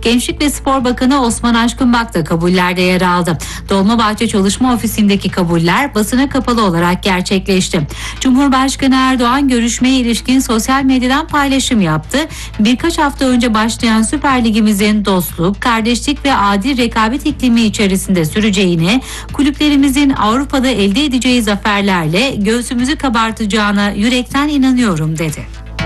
Gençlik ve Spor Bakanı Osman Aşkınbak da kabullerde yer aldı. Dolmabahçe Çalışma Ofisi'ndeki kabuller basına kapalı olarak gerçekleşti. Cumhurbaşkanı Erdoğan görüşmeye ilişkin sosyal medyadan paylaşım yaptı. Birkaç hafta önce başlayan Süper Ligimizin dostluk, kardeşlik ve adil rekabet iklimi içerisinde süreceğini, kulüplerimizin Avrupa'da elde edeceği zaferlerle göğsümüzü kabartacağına yürekten inanıyorum dedi.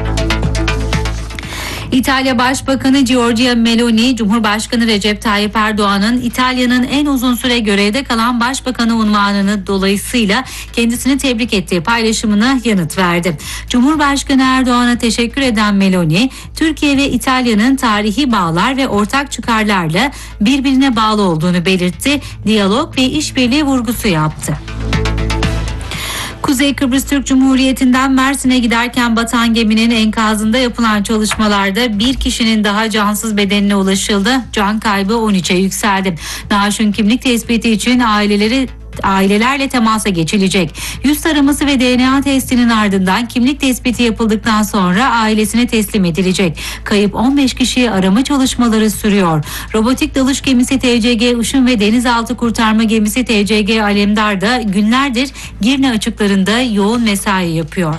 İtalya Başbakanı Giorgia Meloni, Cumhurbaşkanı Recep Tayyip Erdoğan'ın İtalya'nın en uzun süre görevde kalan başbakanı unvanını dolayısıyla kendisini tebrik ettiği paylaşımına yanıt verdi. Cumhurbaşkanı Erdoğan'a teşekkür eden Meloni, Türkiye ve İtalya'nın tarihi bağlar ve ortak çıkarlarla birbirine bağlı olduğunu belirtti, diyalog ve işbirliği vurgusu yaptı. Kuzey Kıbrıs Türk Cumhuriyeti'nden Mersin'e giderken batan geminin enkazında yapılan çalışmalarda bir kişinin daha cansız bedenine ulaşıldı. Can kaybı 13'e yükseldi. Naaşın kimlik tespiti için ailelerle temasa geçilecek. Yüz taraması ve DNA testinin ardından kimlik tespiti yapıldıktan sonra ailesine teslim edilecek. Kayıp 15 kişiyi arama çalışmaları sürüyor. Robotik dalış gemisi TCG Işın ve denizaltı kurtarma gemisi TCG Alemdar da günlerdir Girne açıklarında yoğun mesai yapıyor.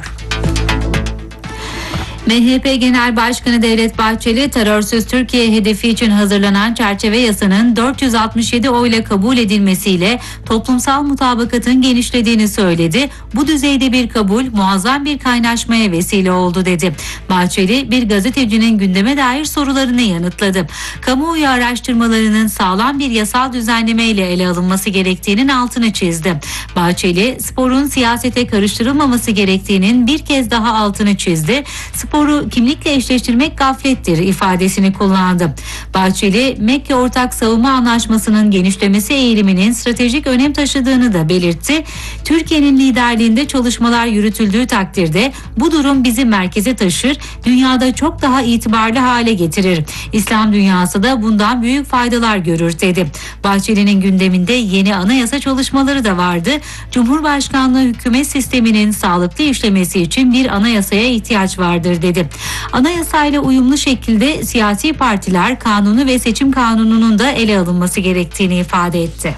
MHP Genel Başkanı Devlet Bahçeli, terörsüz Türkiye hedefi için hazırlanan çerçeve yasanın 467 oyla kabul edilmesiyle toplumsal mutabakatın genişlediğini söyledi. Bu düzeyde bir kabul muazzam bir kaynaşmaya vesile oldu dedi. Bahçeli, bir gazetecinin gündeme dair sorularını yanıtladı. Kamuoyu araştırmalarının sağlam bir yasal düzenlemeyle ele alınması gerektiğinin altını çizdi. Bahçeli, sporun siyasete karıştırılmaması gerektiğinin bir kez daha altını çizdi. Sporu kimlikle eşleştirmek gaflettir ifadesini kullandı. Bahçeli, Mekke Ortak Savunma Anlaşması'nın genişlemesi eğiliminin stratejik önem taşıdığını da belirtti. Türkiye'nin liderliğinde çalışmalar yürütüldüğü takdirde bu durum bizi merkeze taşır, dünyada çok daha itibarlı hale getirir. İslam dünyası da bundan büyük faydalar görür dedi. Bahçeli'nin gündeminde yeni anayasa çalışmaları da vardı. Cumhurbaşkanlığı hükümet sisteminin sağlıklı işlemesi için bir anayasaya ihtiyaç vardır dedi. Anayasayla uyumlu şekilde siyasi partiler kanunu ve seçim kanununun da ele alınması gerektiğini ifade etti.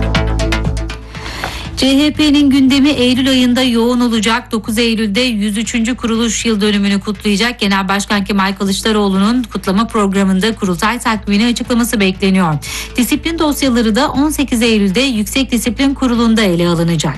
CHP'nin gündemi Eylül ayında yoğun olacak. 9 Eylül'de 103. kuruluş yıl dönümünü kutlayacak Genel Başkan Kemal Kılıçdaroğlu'nun kutlama programında kurultay takvimini açıklaması bekleniyor. Disiplin dosyaları da 18 Eylül'de Yüksek Disiplin Kurulu'nda ele alınacak.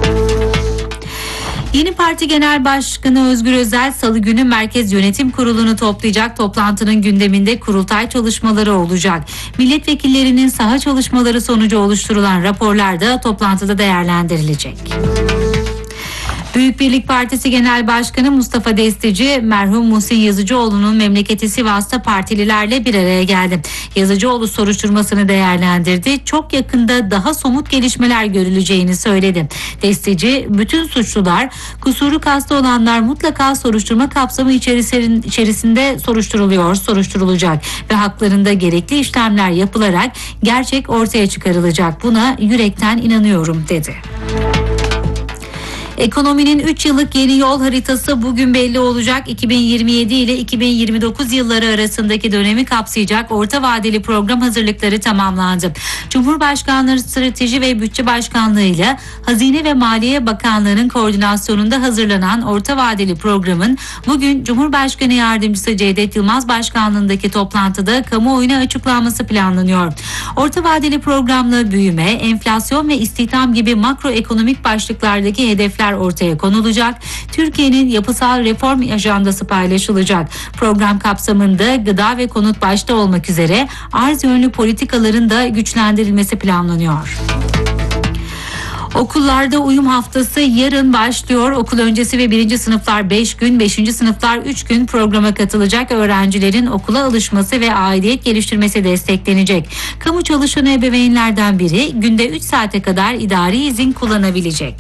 Yeni Parti Genel Başkanı Özgür Özel Salı günü Merkez Yönetim Kurulu'nu toplayacak. Toplantının gündeminde kurultay çalışmaları olacak. Milletvekillerinin saha çalışmaları sonucu oluşturulan raporlar da toplantıda değerlendirilecek. Büyük Birlik Partisi Genel Başkanı Mustafa Destici, merhum Muhsin Yazıcıoğlu'nun memleketi Sivas'ta partililerle bir araya geldi. Yazıcıoğlu soruşturmasını değerlendirdi. Çok yakında daha somut gelişmeler görüleceğini söyledi. Destici, bütün suçlular, kusuru kastı olanlar mutlaka soruşturma kapsamı içerisinde soruşturulacak ve haklarında gerekli işlemler yapılarak gerçek ortaya çıkarılacak. Buna yürekten inanıyorum dedi. Ekonominin 3 yıllık yeni yol haritası bugün belli olacak. 2027 ile 2029 yılları arasındaki dönemi kapsayacak orta vadeli program hazırlıkları tamamlandı. Cumhurbaşkanlığı Strateji ve Bütçe Başkanlığı ile Hazine ve Maliye Bakanlığı'nın koordinasyonunda hazırlanan orta vadeli programın bugün Cumhurbaşkanı Yardımcısı Cevdet Yılmaz Başkanlığındaki toplantıda kamuoyuna açıklanması planlanıyor. Orta vadeli programla büyüme, enflasyon ve istihdam gibi makroekonomik başlıklardaki hedefler ortaya konulacak. Türkiye'nin yapısal reform ajandası paylaşılacak. Program kapsamında gıda ve konut başta olmak üzere arz yönlü politikaların da güçlendirilmesi planlanıyor. Okullarda uyum haftası yarın başlıyor. Okul öncesi ve 1. sınıflar 5 gün, 5. sınıflar 3 gün programa katılacak. Öğrencilerin okula alışması ve aidiyet geliştirmesi desteklenecek. Kamu çalışanı ebeveynlerden biri günde 3 saate kadar idari izin kullanabilecek.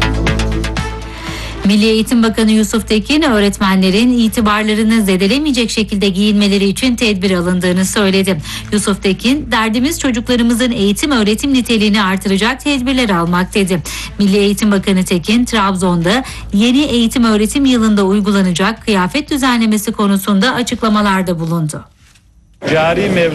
Milli Eğitim Bakanı Yusuf Tekin, öğretmenlerin itibarlarını zedelemeyecek şekilde giyinmeleri için tedbir alındığını söyledi. Yusuf Tekin, derdimiz çocuklarımızın eğitim öğretim niteliğini artıracak tedbirler almak dedi. Milli Eğitim Bakanı Tekin, Trabzon'da yeni eğitim öğretim yılında uygulanacak kıyafet düzenlemesi konusunda açıklamalarda bulundu. Cari